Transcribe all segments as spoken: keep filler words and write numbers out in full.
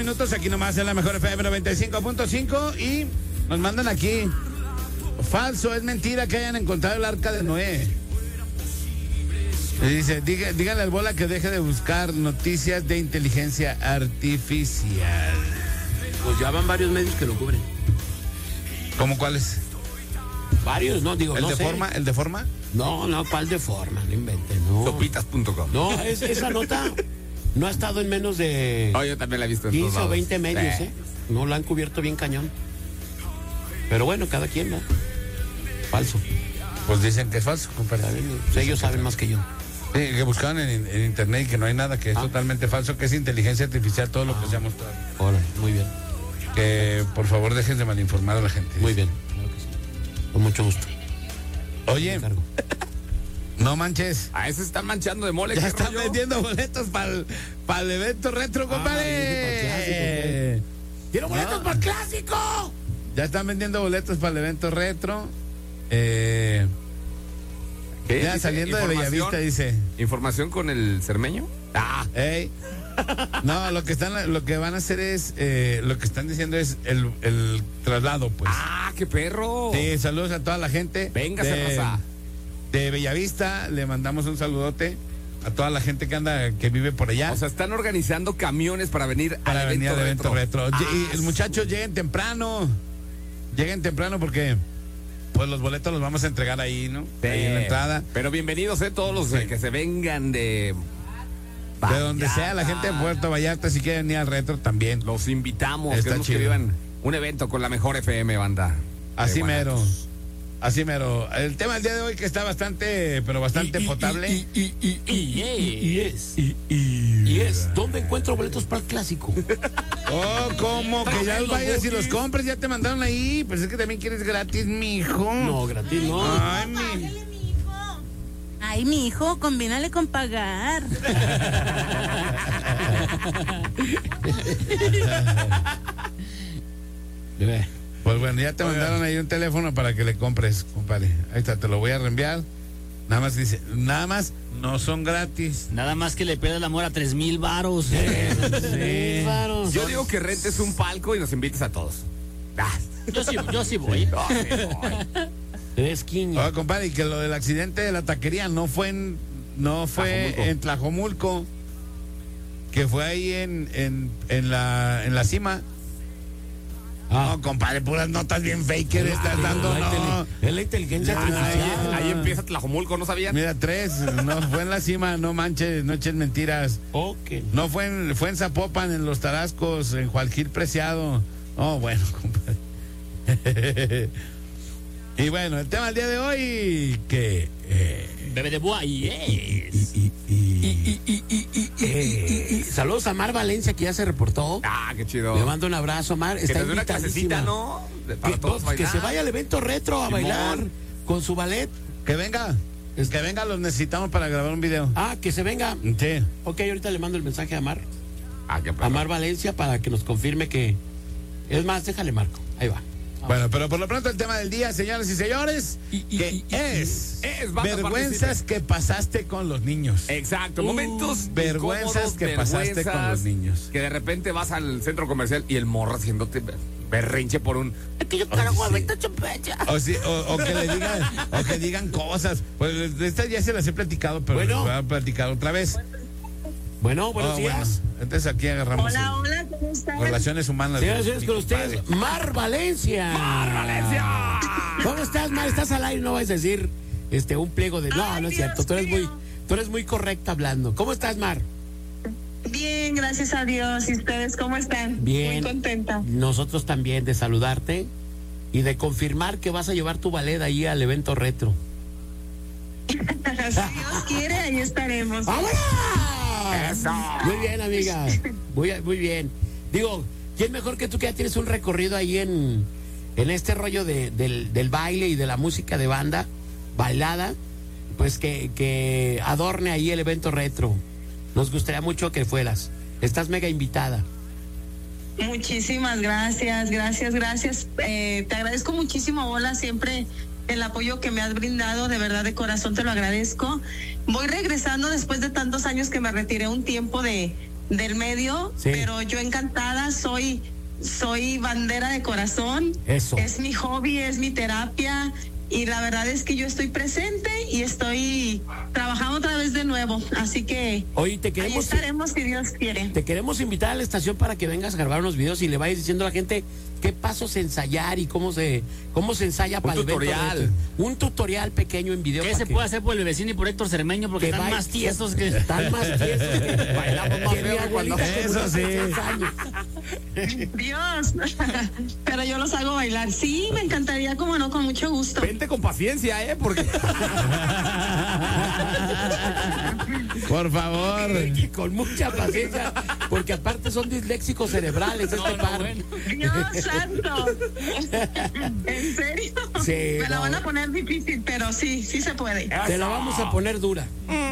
Minutos aquí nomás en la mejor F M noventa y cinco punto cinco y nos mandan aquí. Falso, es mentira que hayan encontrado el arca de Noé. Y dice, diga, díganle al Bola que deje de buscar noticias de inteligencia artificial. Pues ya van varios medios que lo cubren. ¿Cómo cuáles? Varios, no, digo, ¿El no de sé. forma? ¿El de forma? No, no, ¿cuál de forma? No inventen, no. Sopitas punto com. No, es, esa nota no ha estado en menos de Oh, yo también la he visto en todos quince o lados. veinte medios, Sí. ¿eh? No la han cubierto bien cañón. Pero bueno, cada quien, ¿no? Falso. Pues dicen que es falso, compadre. ¿Saben? Pues ellos saben más que yo. Sí, que buscaban en, en internet y que no hay nada, que es Ah. totalmente falso, que es inteligencia artificial todo lo que se ha mostrado. Órale, muy bien. Que por favor dejen de malinformar a la gente. Muy bien. Claro que sí. Con mucho gusto. Oye, Me encargo. no manches. A ese se están manchando de mole. Ya ¿qué están rollo? vendiendo boletos para el evento retro, compadre. ¡Quiero boletos No. para el clásico! Ya están vendiendo boletos para el evento retro. Eh, ¿Qué? ya Dice, saliendo de información- Bellavista, dice. ¿Información con el cermeño? Ah, Ey. No, lo que están, lo que van a hacer es, eh, lo que están diciendo es el, el traslado, pues. ¡Ah, qué perro! Sí, saludos a toda la gente. Véngase, de, raza. de Bellavista, le mandamos un saludote a toda la gente que anda, que vive por allá. O sea, están organizando camiones para venir para al venir evento al evento retro. retro. Lle- y Ah, el muchachos lleguen temprano. Lleguen temprano porque pues los boletos los vamos a entregar ahí, ¿no? sí. Ahí en la entrada. Pero bienvenidos, ¿eh? Todos los Sí. eh, que se vengan de... De donde sea la gente de Puerto Vallarta, si quieren ir al retro también. Los invitamos. Está Queremos que chido. vivan un evento con la mejor F M, banda. Así De mero. Guanatos. Así mero. El tema del día de hoy que está bastante, pero bastante potable. Y, y, y, y, y- y es. Y es. ¿Dónde encuentro boletos para el clásico? Oh, ¿cómo? Que ya los vayas y los compres, ya te mandaron ahí. Pues es que también quieres gratis, mijo. No, gratis no. Ay, mi. Págale, mijo. Ay, mi hijo, combínale con pagar. Bebé. Pues bueno, ya te mandaron ahí un teléfono para que le compres, compadre. Ahí está, te lo voy a reenviar. Nada más dice, nada más no son gratis. Nada más que le pierdas el amor a tres mil varos. Sí. Varos. Yo digo que rentes un palco y nos invites a todos. Ah, Yo sí, yo sí voy. no, sí, voy. Tres quiñas. Oye, compadre, y que lo del accidente de la taquería no fue en, no fue Tlajomulco. en Tlajomulco, que fue ahí en, en, en la, en la cima. Ah. No, compadre, puras notas bien faker estás dando, La no. inteli- Es la inteligencia Ahí, artificial. ahí empieza Tlajomulco, ¿no sabían? Mira, tres, no fue en la cima, no manches, no eches mentiras. Ok. No fue en, fue en Zapopan, en Los Tarascos, en Jualquil Preciado. Oh, bueno, compadre. Y bueno, el tema del día de hoy, que... eh, Bebé de boa y es. Y, y, y, y, y, y, y- Saludos a Mar Valencia, que ya se reportó. Ah, qué chido. Le mando un abrazo, Mar. Que Está nos dé una clasecita, invitadísima. ¿no? De- Para Que, todos pues, que bailar. se vaya al evento retro a Simón. bailar con su ballet. que venga, que venga, los necesitamos para grabar un video. Ah, que se venga. Sí. Ok, ahorita le mando el mensaje a Mar. Ah, qué A perro. Mar Valencia para que nos confirme que. Es más, déjale marco. Ahí va. Bueno, pero por lo pronto el tema del día, señoras y señores, Y- y- que y- y- es, es, banda, vergüenzas que pasaste con los niños. Exacto, momentos vergüenzas incómodos, que pasaste con vergüenzas, los niños. Que de repente vas al centro comercial y el morro haciéndote berrinche por un... Es que yo quiero huevito chupecha. O, sí, o, o que le digan, o que digan cosas. Pues de estas ya se las he platicado, pero Bueno. les voy a platicar otra vez. Bueno, buenos Oh, días. bueno, entonces aquí agarramos Hola, el- hola, ¿cómo están? relaciones humanas. Señoras y señores, mi con ustedes, compadre. Mar Valencia. ¡Mar Valencia! ¿Cómo estás, Mar? Estás al aire, no vas a decir este un pliego de. No, Ay, no es Dios cierto. Tú eres muy, mío. tú eres muy correcta hablando. ¿Cómo estás, Mar? Bien, gracias a Dios. ¿Y ustedes cómo están? Bien. Muy contenta. Nosotros también de saludarte y de confirmar que vas a llevar tu ballet ahí al evento retro. Si Dios quiere, ahí estaremos. ¡Vámonos! ¡Eso! Muy bien, amiga. Muy, muy bien. Digo, ¿quién mejor que tú que ya tienes un recorrido ahí en, en este rollo de, del, del baile y de la música de banda, bailada? Pues que, que adorne ahí el evento retro. Nos gustaría mucho que fueras. Estás mega invitada. Muchísimas gracias, gracias, gracias. Eh, te agradezco muchísimo, Bola, siempre el apoyo que me has brindado, de verdad, de corazón te lo agradezco. Voy regresando después de tantos años que me retiré un tiempo de, del medio, Sí. pero yo encantada, soy, soy bandera de corazón. Eso. Es mi hobby, es mi terapia. Y la verdad es que yo estoy presente y estoy trabajando otra vez de nuevo. Así que Oye, te ahí queremos, estaremos si Dios quiere. te queremos invitar a la estación para que vengas a grabar unos videos y le vayas diciendo a la gente qué pasos ensayar y cómo se cómo se ensaya para el evento de tutorial. este. Un tutorial pequeño en video. ¿Qué para se que- puede hacer por el vecino y por Héctor Cermeño? Porque que están vaya- más tiesos que... Están más tiesos que Bailamos más que mi feo abuelita cuando- que Eso murió hace sí. seis años. Dios, pero yo los hago bailar. Sí, me encantaría, como no, con mucho gusto. Vente con paciencia, ¿eh? Porque Por favor. Y con mucha paciencia, porque aparte son disléxicos cerebrales este No, no, par. bueno. Dios santo. ¿En serio? Sí, Me la no. van a poner difícil, pero sí, sí se puede. Te la vamos a poner dura.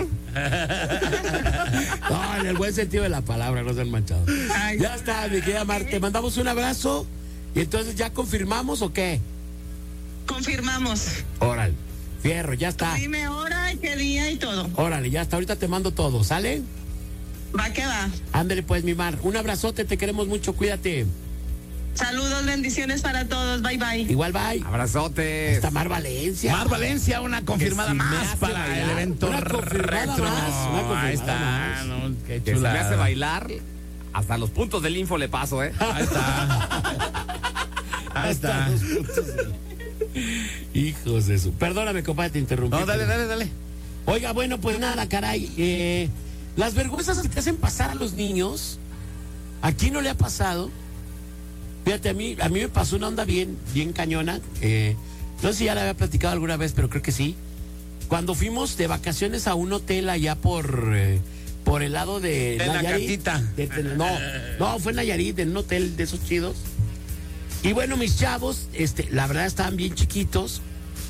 No, en el buen sentido de la palabra, no sean manchados. Ay. Ya está, mi querida Mar, te mandamos un abrazo y entonces ya confirmamos o qué. Confirmamos. Órale, fierro, ya está. Dime hora, qué día y todo. Órale, ya está, ahorita te mando todo, ¿sale? Va que va. Ándale pues, mi Mar, un abrazote, te queremos mucho, cuídate. Saludos, bendiciones para todos. Bye, bye. Igual, bye. abrazotes. Está Mar Valencia. Mar Valencia, una confirmada Que si me más hace para bailar. el evento Una confirmada retro. más, una confirmada Ahí está, más. no, qué Que si me chula. hace bailar, hasta los puntos del info le paso, ¿eh? Ahí está. Ahí está. Hasta los puntos. Hijos de su. Perdóname, compadre, te interrumpí. No, dale, dale, dale. Oiga, bueno, pues nada, caray. eh, las vergüenzas que te hacen pasar a los niños, ¿a quién no le ha pasado? Fíjate, a mí, a mí me pasó una onda bien, bien cañona. eh, no sé si ya la había platicado alguna vez, pero creo que sí. Cuando fuimos de vacaciones a un hotel allá por, eh, por el lado de, De la Nayarit. Catita. De- de- no, no, fue en Nayarit, en un hotel de esos chidos. Y bueno, mis chavos, este, la verdad estaban bien chiquitos.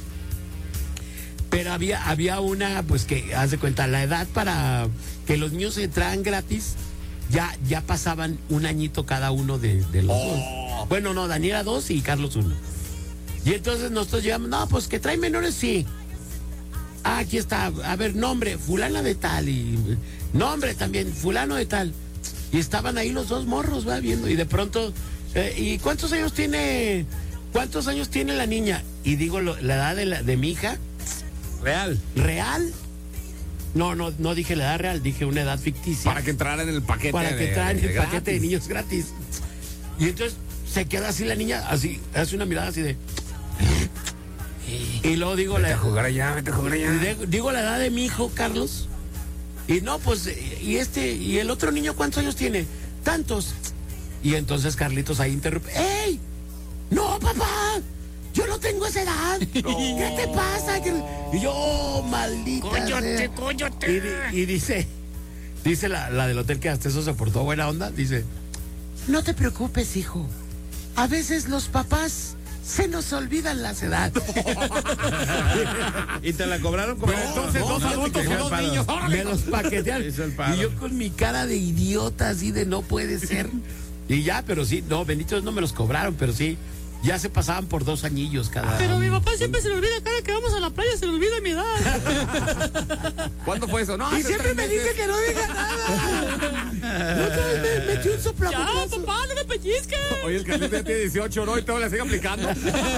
Pero había, había una, pues que, haz de cuenta, la edad para que los niños entraran gratis, ya, ya pasaban un añito cada uno de, de los dos. Bueno, no, Daniela dos y Carlos uno. Y entonces nosotros llegamos, no, pues que trae menores, sí. Ah, aquí está, a ver, nombre, fulana de tal, y nombre también, fulano de tal. Y estaban ahí los dos morros, va viendo, y de pronto, eh, ¿y cuántos años tiene, cuántos años tiene la niña? Y digo, lo- la edad de, la, de mi hija, Real. ¿real? No, no, no dije la edad real, dije una edad ficticia. Para que entrara en el paquete. Para que de- entrara en de el paquete de gratis. niños gratis. Y entonces se queda así la niña, así, hace una mirada así de. Y luego digo Vete la, a jugar allá, vete a jugar allá. y de- digo la edad de mi hijo, Carlos. Y no, pues, y este, y el otro niño, ¿cuántos años tiene? Tantos. Y entonces Carlitos ahí interrumpe. ¡Ey! ¡No, papá! Yo no tengo esa edad. ¿Qué te pasa? ¿Qué-?" Y yo, oh, maldita. ¡Cóllate, sea. cóllate! Y, di- y dice, dice la, la del hotel que hasta eso se portó buena onda, dice, no te preocupes, hijo. A veces los papás se nos olvidan las edades. Y te la cobraron como. Pero entonces dos no, adultos te y quedó dos el paro. niños. órale. Me los paquetearon. Hizo el paro. Y yo con mi cara de idiota, así de no puede ser. Y ya, pero sí, no, benditos no me los cobraron, pero sí, ya se pasaban por dos añillos cada. Pero mi papá siempre se le olvida, cada que vamos a la playa se le olvida mi edad. ¿Cuándo fue eso? No, Y hace siempre tres me meses. dice que no diga nada. La otra vez me metí un Ya, soplabotazo. papá, no me pellizques. Oye, el Carlito ya tiene dieciocho, ¿no? Y todo le sigue aplicando.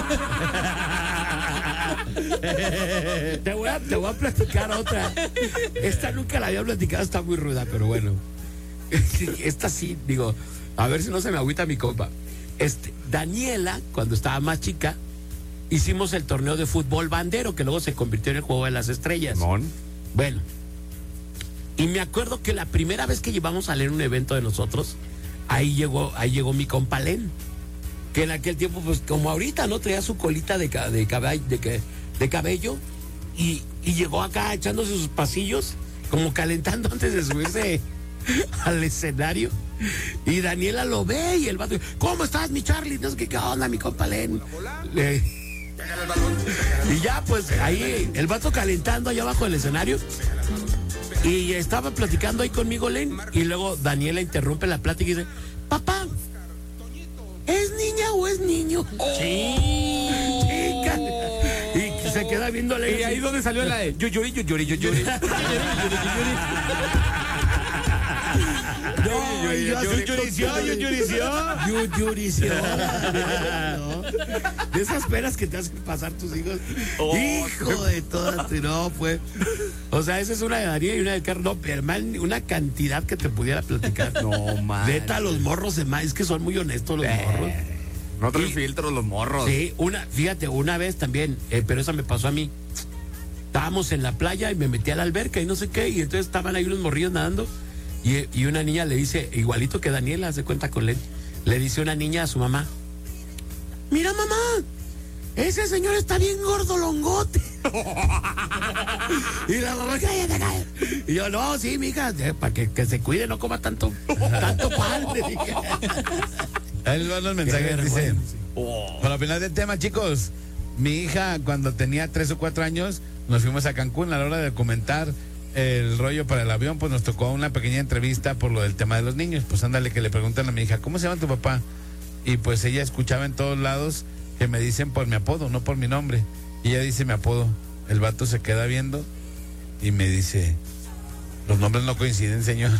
Te voy, a, te voy a platicar otra. Esta nunca la había platicado, está muy ruda, pero bueno. Esta sí, digo, a ver si no se me agüita mi compa. Este, Daniela, cuando estaba más chica, hicimos el torneo de fútbol bandero, que luego se convirtió en el juego de las estrellas. Mon. Bueno, y me acuerdo que la primera vez que llevamos a leer un evento de nosotros, ahí llegó, ahí llegó mi compa Len, que en aquel tiempo, pues como ahorita, ¿no? Traía su colita de, ca- de, cabello, de, que- de cabello y, y llegó acá echándose sus pasillos, como calentando antes de subirse al escenario. Y Daniela lo ve y el vato, ¿cómo estás, mi Charlie? No sé qué, ¿qué onda, mi compa Len? Le- y ya, pues ahí el vato calentando allá abajo del escenario. Y estaba platicando ahí conmigo Len. Y luego Daniela interrumpe la plática y dice, papá, ¿es niña o es niño? Sí. Chica. Y se queda viendo a Len. Y ahí donde salió la de Yuyuri, Yuyuri, Yuyuri. No, y yo así, Yurición, yurición. Yu- Yurición. No. De esas penas que te hacen pasar tus hijos. Oh, Hijo de todas. No, fue. O sea, esa es una de Daría y una de Carlos. No, pero hermano, una cantidad que te pudiera platicar. No, man. Neta, los morros de más. Es que son muy honestos los morros. No traen Y- filtros los morros. Sí, una, fíjate, una vez también, eh, pero esa me pasó a mí. Estábamos en la playa y me metí a la alberca y no sé qué, y entonces estaban ahí unos morrillos nadando. Y, y una niña le dice, igualito que Daniela, se cuenta con él, le dice una niña a su mamá: mira, mamá, ese señor está bien gordolongote. Y la mamá, cállate, cállate. Y yo, no, sí, mija, eh, para que, que se cuide, no coma tanto, tanto pan. Le dije. Ahí van los mensajes, Qué dice. vergüenza. Para opinar del tema, chicos, mi hija cuando tenía tres o cuatro años nos fuimos a Cancún. A la hora de comentar el rollo para el avión, pues nos tocó una pequeña entrevista por lo del tema de los niños. Pues ándale, que le preguntan a mi hija, ¿cómo se llama tu papá? Y pues ella escuchaba en todos lados que me dicen por mi apodo, no por mi nombre. Y ella dice mi apodo. El vato se queda viendo y me dice: los nombres no coinciden, señor.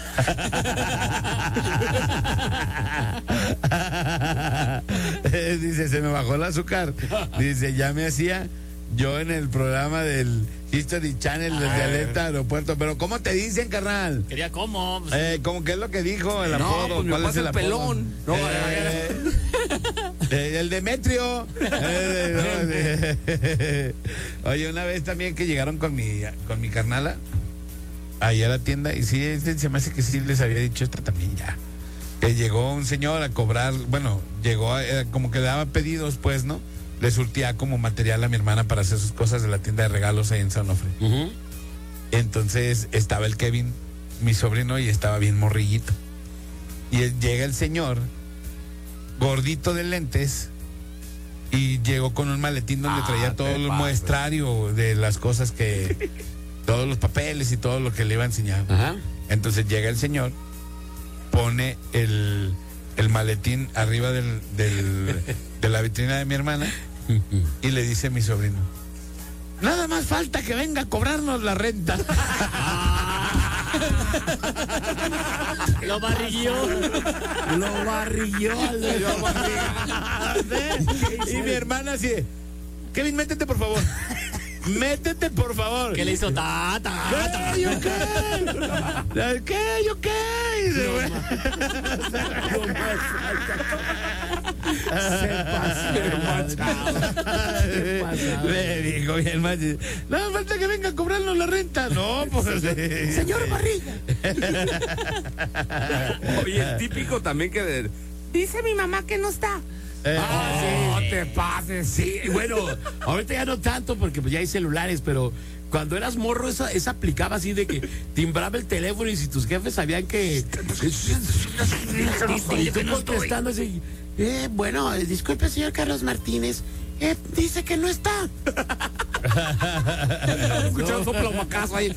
Dice, se me bajó el azúcar. Dice, ya me hacía yo en el programa del History Channel desde Alerta Aeropuerto. Pero ¿cómo te dicen, carnal? Quería cómo. Pues, Eh, ¿cómo que es lo que dijo el No, apodo? pues mi ¿Cuál papá es es el el apodo? pelón. No, Eh, eh, el Demetrio. Eh, no, Oye, una vez también que llegaron con mi con mi carnala ahí a la tienda, y sí, este, se me hace que sí les había dicho esta también ya. Que llegó un señor a cobrar, bueno, llegó a- era como que le daba pedidos, pues, ¿no? Le surtía como material a mi hermana para hacer sus cosas de la tienda de regalos ahí en San Onofre. Ujú. Entonces estaba el Kevin, mi sobrino, y estaba bien morrillito. Y él- llega el señor, gordito de lentes, y llegó con un maletín donde Ah, traía todo te el pasas. muestrario de las cosas que, todos los papeles y todo lo que le iba a enseñar. Ajá. Entonces llega el señor, pone el, el maletín arriba del, del- de la vitrina de mi hermana y le dice a mi sobrino: nada más falta que venga a cobrarnos la renta. lo barriguió. Lo barrilló al de- Y mi hermana así: Kevin, métete por favor. Métete por favor. ¿Qué le hizo? Ta, ta, ta. ¿Qué? ¿Yo qué? ¿Qué? ¿Yo qué? Y se fue. Lo más falta. Se pasó. Se pasó. Le dijo bien más: nada más falta que venga a cobrarnos la renta. No, pues. Señor Barriga. Oye, es típico también que de- dice mi mamá que no está. Eh, No te pases, sí. Bueno, ahorita ya no tanto porque pues ya hay celulares, pero cuando eras morro, esa, esa aplicaba así de que timbraba el teléfono y si tus jefes sabían que. Y tú contestando así: eh, bueno, eh, disculpe, señor Carlos Martínez. Eh, dice que no está. Escucharon sopla un macazo ahí.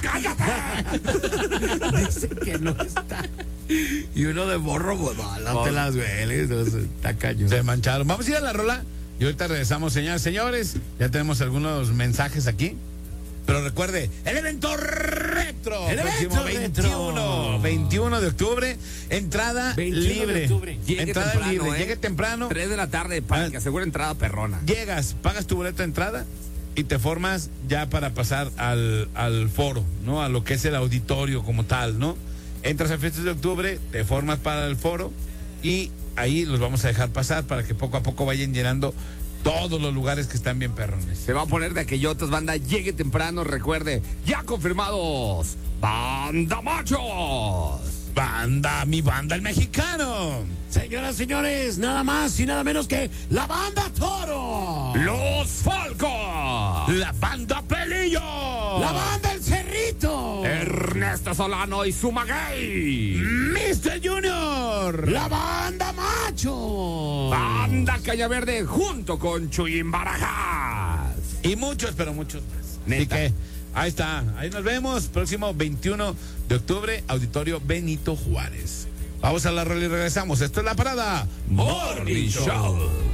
Dice que no está. Y uno de morro, pues, no, no te las hueles. No, está cañón. Se mancharon. Vamos a ir a la rola y ahorita regresamos, señoras y señores. Ya tenemos algunos mensajes aquí. Pero recuerde, el evento retro. El próximo evento retro. veintiuno, veintiuno de octubre. Entrada veintiuno de libre. octubre. Llegue entrada temprano, libre. ¿eh? Llegue temprano. Tres de la tarde para Ah. que asegure entrada perrona. Llegas, pagas tu boleto de entrada y te formas ya para pasar al, al foro, ¿no? A lo que es el auditorio como tal, ¿no? Entras a Fiestas de Octubre, te formas para el foro y ahí los vamos a dejar pasar para que poco a poco vayan llenando todos los lugares que están bien perrones. Se va a poner de aquellotas, banda. Llegue temprano, recuerde. Ya confirmados. Banda Machos. Banda, mi banda, el mexicano. Señoras, señores, nada más y nada menos que la banda Toro. Los Falcos. La banda Pelillo. La banda El Cerrito. Ernesto Solano y Sumagay. mister Junior. La banda Macho. Banda Caña Verde junto con Chuyín Barajas. Y muchos, pero muchos más. Neta. Así que ahí está. Ahí nos vemos. Próximo veintiuno de octubre, Auditorio Benito Juárez. Vamos a la rola y regresamos. Esto es La Parada Morning Show.